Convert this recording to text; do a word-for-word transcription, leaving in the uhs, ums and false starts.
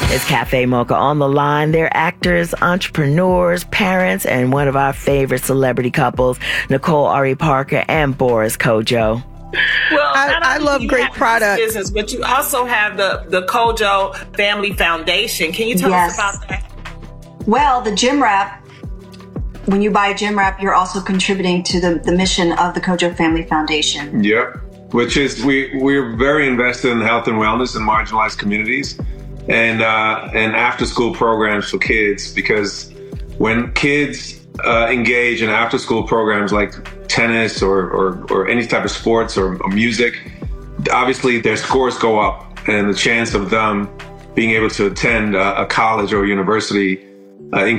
It's Cafe Mocha on the line. They're actors, entrepreneurs, parents, and one of our favorite celebrity couples, Nicole Ari Parker and Boris Kodjoe. Well, I, I love great products. Business, but you also have the, the Kodjoe Family Foundation. Can you tell yes. us about that? Well, the gym wrap, when you buy a gym wrap, you're also contributing to the, the mission of the Kodjoe Family Foundation. Yep, which is we, we're very invested in health and wellness in marginalized communities and, uh, and after school programs for kids, because when kids uh, engage in after school programs like tennis or, or, or any type of sports or, or music, obviously their scores go up and the chance of them being able to attend a, a college or a university uh, in,